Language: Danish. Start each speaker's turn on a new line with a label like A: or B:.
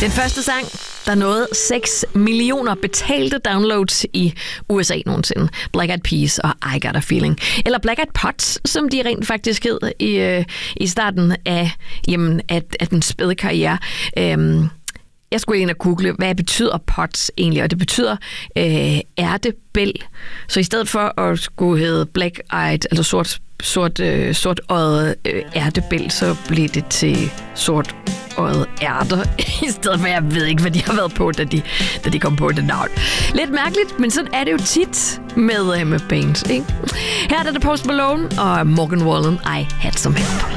A: Den første sang, der nåede 6 millioner betalte downloads i USA nogensinde. Black Eyed Peas og I Got a Feeling. Eller Black Eyed Pots, som de rent faktisk hed i starten af den spæde karriere. Jeg skulle ind og google, hvad betyder pots egentlig, og det betyder ærtebæl. Så i stedet for at skulle hedde Black Eyed, altså sort øjet ærtebæl, så blev det til sort øjet ærter, i stedet for, jeg ved ikke, hvad de har været på, da de kom på det navn. Lidt mærkeligt, men sådan er det jo tit med bands, ikke? Her er det Post Malone og Morgan Wallen, I Had Some Help.